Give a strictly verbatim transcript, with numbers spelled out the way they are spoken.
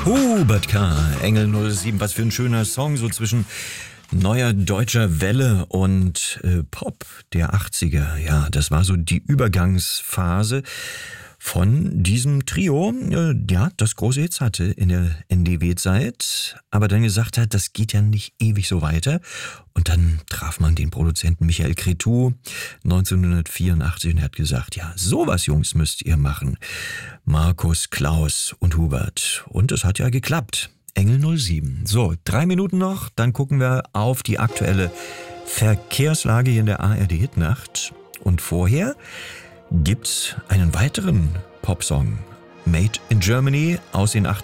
Hubert K., Engel null sieben, was für ein schöner Song, so zwischen neuer deutscher Welle und äh, Pop der achtziger. Ja, das war so die Übergangsphase von diesem Trio, äh, ja, das große Hits hatte in der N D W-Zeit, aber dann gesagt hat, das geht ja nicht ewig so weiter. Und dann traf man den Produzenten Michael Cretu neunzehnhundertvierundachtzig und er hat gesagt, ja, sowas, Jungs, müsst ihr machen. Markus, Klaus und Hubert. Und es hat ja geklappt. Engel null sieben. So, drei Minuten noch, dann gucken wir auf die aktuelle Verkehrslage hier in der A R D-Hitnacht. Und vorher gibt's einen weiteren Popsong, Made in Germany aus den achtziger